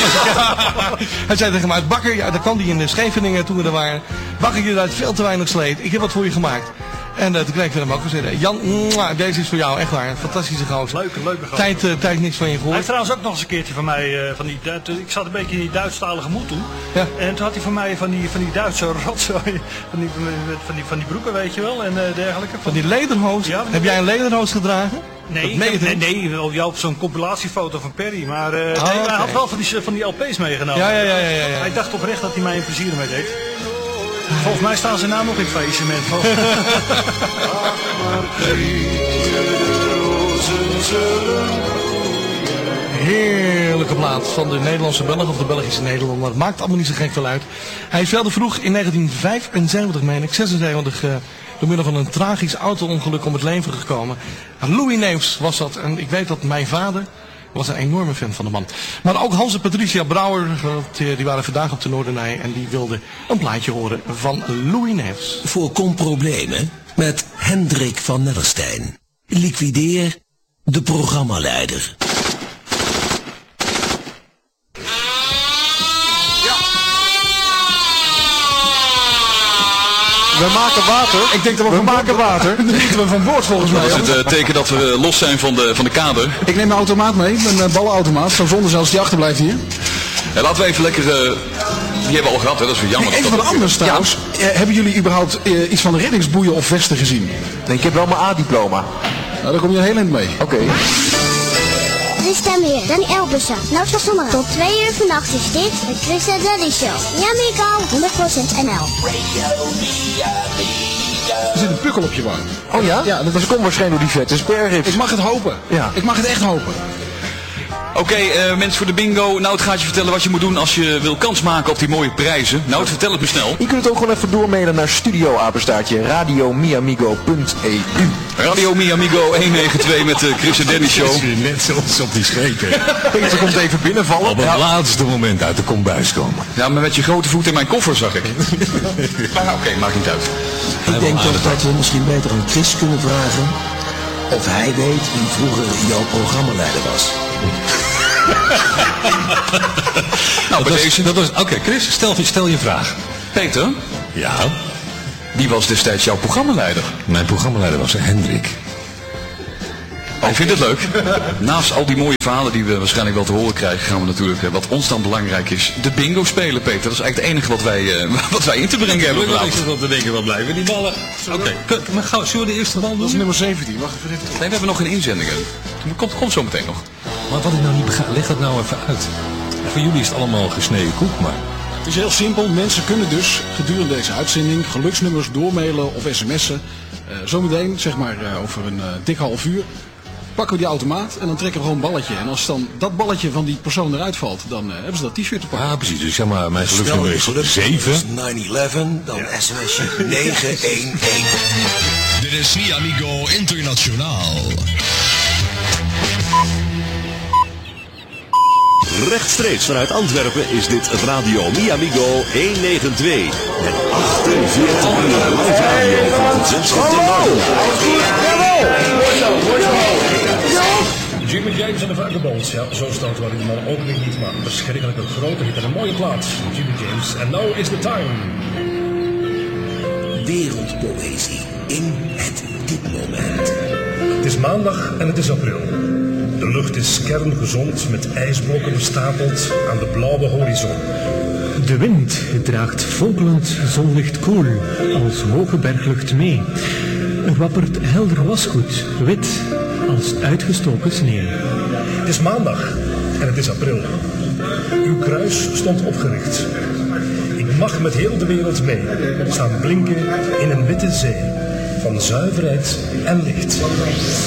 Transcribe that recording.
Hij zei tegen mij, Bakker, ja, daar kwam hij in de Scheveningen toen we er waren. Bakker, je rijdt veel te weinig sleet. Ik heb wat voor je gemaakt. En toen kreeg ik hem ook gezegd, Jan, deze is voor jou, echt waar. Fantastische gozer. Leuke gozer. Tijd niks van je gehoord. Hij heeft trouwens ook nog eens een keertje van mij, ik zat een beetje in die Duitsstalige moed toen. Ja. En toen had hij van mij van die Duitse rotzooi, van die broeken, weet je wel, en dergelijke. Van die lederhoos? Ja, heb jij een lederhoos gedragen? Nee, jou op zo'n compilatiefoto van Perry, maar hij had wel van die LP's meegenomen. Ja. Hij dacht oprecht dat hij mij een plezier mee deed. Volgens mij staan zijn naam ook in het faillissement. Heerlijke plaat van de Nederlandse Belg of de Belgische Nederlander. Maakt allemaal niet zo gek veel uit. Hij is wel te vroeg in 1975, meen ik, 76, door middel van een tragisch auto-ongeluk om het leven gekomen. Louis Neefs was dat. En ik weet dat mijn vader was een enorme fan van de man. Maar ook Hans en Patricia Brouwer, die waren vandaag op de Noordenij en die wilden een plaatje horen van Louis Neefs. Voorkom problemen met Hendrik van Nellerstein. Liquideer de programmaleider. We maken water. Ik denk dat we maken water. Dan moeten we van boord volgens mij. Dat is het teken dat we los zijn van de kader. Ik neem mijn automaat mee, mijn ballenautomaat. Zo zonde zelfs die achterblijft hier. Ja, laten we even lekker... die hebben we al gehad, hè? Dat is weer jammer. Nee, even wat anders trouwens. Ja. Hebben jullie überhaupt iets van reddingsboeien of vesten gezien? Nee, ik heb wel mijn A-diploma. Nou, daar kom je heel eind mee. Oké. Drie stemmen weer, Danny Elbussen, Nout van Sommeren. Tot 2 uur vannacht is dit de Chris en Danny Show. Ja, Mico, 100% NL. Er zit een pukkel op je wang. Oh ja? Ja, dat komt waarschijnlijk door die vette sperrips. Ik mag het hopen. Ja. Ik mag het echt hopen. Oké, mensen voor de bingo. Nou, het gaat je vertellen wat je moet doen als je wil kans maken op die mooie prijzen. Nou, vertel het me snel. Je kunt het ook gewoon even doormailen naar studioapenstaartje radiomiamigo.eu. Radio Miamigo 192 met de Chris en Danny Show. Dat is weer net zoals op die schepen. Peter komt even binnenvallen. Op het laatste moment uit de kombuis komen. Ja, maar met je grote voet in mijn koffer zag ik. Maar oké, maakt niet uit. Ik denk toch dat we misschien beter aan Chris kunnen vragen of hij weet wie vroeger jouw programmaleider was. Nou, bij deze... Oké, Chris, stel je vraag. Peter? Ja? Wie was destijds jouw programmaleider? Mijn programmaleider was Hendrik. Oh, ik vind het leuk. Naast al die mooie verhalen die we waarschijnlijk wel te horen krijgen, gaan we natuurlijk, wat ons dan belangrijk is, de bingo spelen, Peter. Dat is eigenlijk het enige wat wij in te brengen hebben. Ik zit op te denken, wat blijven die ballen? Oké, maar gauw, zullen we de eerste bal doen? Dat is nummer 17, wacht even. Nee, we hebben nog geen inzendingen. Komt zo meteen nog. Maar wat ik nou niet begrijp, leg dat nou even uit. Voor jullie is het allemaal gesneden koek, maar... Het is heel simpel. Mensen kunnen dus gedurende deze uitzending geluksnummers doormailen of sms'en. Zometeen, zeg maar over een dik half uur, pakken we die automaat en dan trekken we gewoon een balletje. En als dan dat balletje van die persoon eruit valt, dan hebben ze dat t-shirt te pakken. Ah, precies. Dus zeg maar, mijn geluksnummer is 7. 9-11, dan sms'je 911. Dit is Mi Amigo Internationaal. Rechtstreeks vanuit Antwerpen is dit Radio Mi Amigo 192. Met 48 uur live radio van het Zandschap ten Jimmy James en de Vagabonds, ja, zo stout waren die mannen ook niet, maar verschrikkelijk een grote hit en een mooie plaat. Jimmy James, and now is the time. Wereldpoëzie in het dit-moment. Het is maandag en het is april. De lucht is kerngezond met ijsblokken gestapeld aan de blauwe horizon. De wind draagt fonkelend zonlicht koel als hoge berglucht mee. Er wappert helder wasgoed, wit als uitgestoken sneeuw. Het is maandag en het is april. Uw kruis stond opgericht. Ik mag met heel de wereld mee staan blinken in een witte zee van zuiverheid en licht.